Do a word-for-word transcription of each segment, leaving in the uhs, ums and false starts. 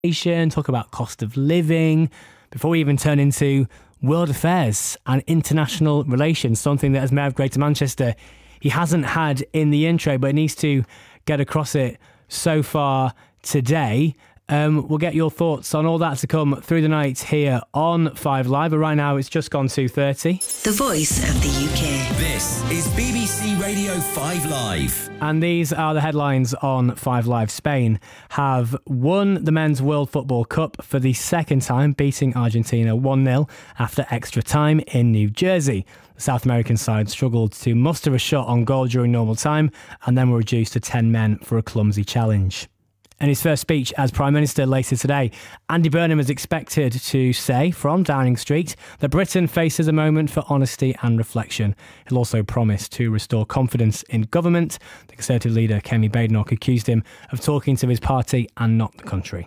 inflation, talk about cost of living, before we even turn into world affairs and international relations, something that as Mayor of Greater Manchester, he hasn't had in the intro, but needs to get across it so far today. Um, we'll get your thoughts on all that to come through the night here on five Live. But right now, it's just gone two thirty. The voice of the U K. This is B B C Radio five Live. And these are the headlines on five Live. Spain have won the Men's World Football Cup for the second time, beating Argentina one nil after extra time in New Jersey. The South American side struggled to muster a shot on goal during normal time and then were reduced to ten men for a clumsy challenge. In his first speech as Prime Minister later today, Andy Burnham is expected to say from Downing Street that Britain faces a moment for honesty and reflection. He'll also promise to restore confidence in government. The Conservative leader, Kemi Badenoch, accused him of talking to his party and not the country.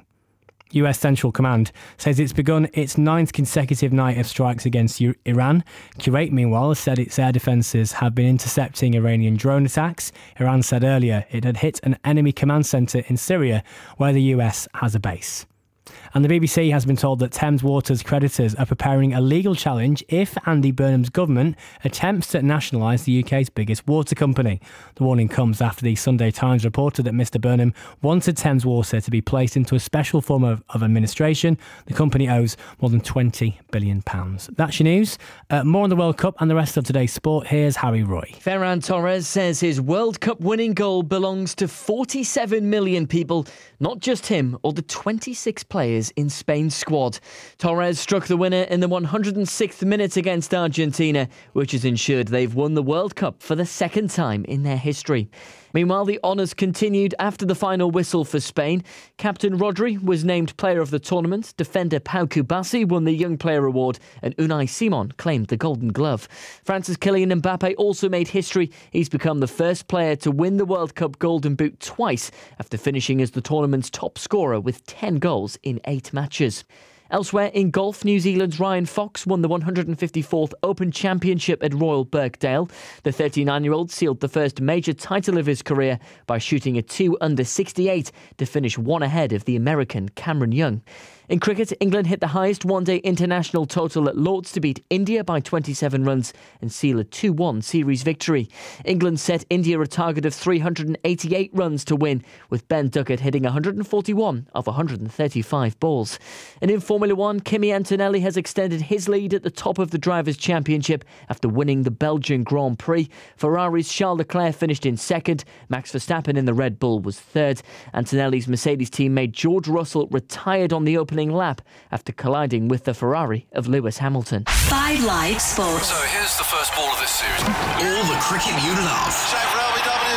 U S Central Command says it's begun its ninth consecutive night of strikes against U- Iran. Kuwait, meanwhile, has said its air defences have been intercepting Iranian drone attacks. Iran said earlier it had hit an enemy command centre in Syria, where the U S has a base. And the B B C has been told that Thames Water's creditors are preparing a legal challenge if Andy Burnham's government attempts to nationalise the U K's biggest water company. The warning comes after the Sunday Times reported that Mr Burnham wanted Thames Water to be placed into a special form of, of administration. The company owes more than twenty billion pounds. That's your news. Uh, more on the World Cup and the rest of today's sport. Here's Harry Roy. Ferran Torres says his World Cup winning goal belongs to forty-seven million people, not just him or the twenty-six players in Spain's squad. Torres struck the winner in the one hundred sixth minute against Argentina, which has ensured they've won the World Cup for the second time in their history. Meanwhile, the honours continued after the final whistle for Spain. Captain Rodri was named player of the tournament, defender Pau Kubasi won the Young Player Award, and Unai Simon claimed the Golden Glove. France's Kylian Mbappe also made history. He's become the first player to win the World Cup Golden Boot twice after finishing as the tournament's top scorer with ten goals in eight matches. Elsewhere in golf, New Zealand's Ryan Fox won the one hundred fifty-fourth Open Championship at Royal Birkdale. The thirty-nine-year-old sealed the first major title of his career by shooting a two under sixty-eight to finish one ahead of the American Cameron Young. In cricket, England hit the highest one-day international total at Lord's to beat India by twenty-seven runs and seal a two one series victory. England set India a target of three hundred eighty-eight runs to win, with Ben Duckett hitting one hundred forty-one of one hundred thirty-five balls. And in Formula One, Kimi Antonelli has extended his lead at the top of the Drivers' Championship after winning the Belgian Grand Prix. Ferrari's Charles Leclerc finished in second. Max Verstappen in the Red Bull was third. Antonelli's Mercedes teammate George Russell retired on the opening lap after colliding with the Ferrari of Lewis Hamilton. five Live Sports. So here's the first ball of this series. All the cricket you love Shave for L B W.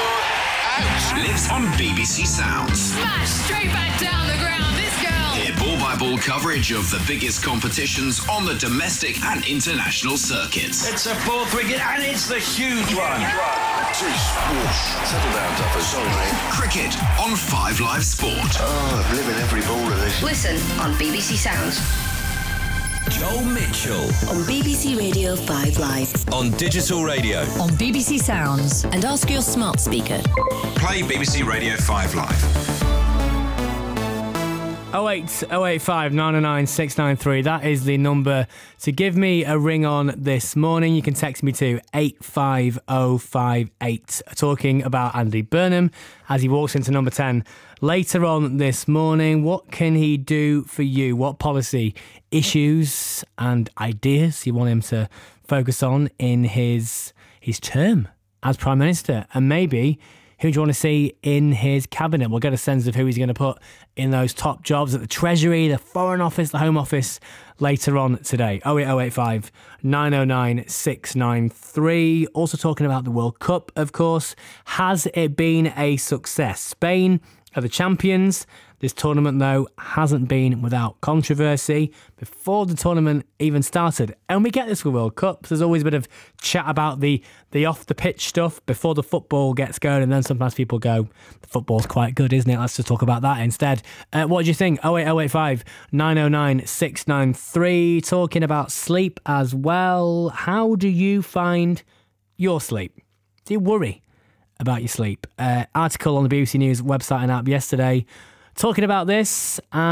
Out. lives on B B C Sounds. Smash straight back down the ground. This girl. Hear ball-by-ball coverage of the biggest competitions on the domestic and international circuits. It's a fourth wicket and it's the huge one. Jeez, whoosh. Settle down, Duffer. Sorry, mate. Cricket on five Live Sport. Oh, I'm living every ball of this. Listen on B B C Sounds. Joel Mitchell On B B C Radio five Live. on digital radio. On B B C Sounds. And ask your smart speaker. Play B B C Radio five Live. oh eight oh eight five nine oh nine six nine three. That is the number to give me a ring on this morning. You can text me to eight five oh five eight. Talking about Andy Burnham as he walks into number ten later on this morning. What can he do for you? What policy issues and ideas you want him to focus on in his his term as Prime Minister? And maybe who do you want to see in his cabinet? We'll get a sense of who he's going to put in those top jobs at the Treasury, the Foreign Office, the Home Office later on today. oh eight oh eight five nine oh nine six nine three. Also talking about the World Cup, of course. Has it been a success? Spain are the champions. This tournament, though, hasn't been without controversy before the tournament even started. And we get this with World Cups. There's always a bit of chat about the, the off-the-pitch stuff before the football gets going. And then sometimes people go, the football's quite good, isn't it? Let's just talk about that instead. Uh, what do you think? oh eight oh eight five nine oh nine six nine three. Talking about sleep as well. How do you find your sleep? Do you worry about your sleep? Uh, article on the B B C News website and app yesterday Talking about this,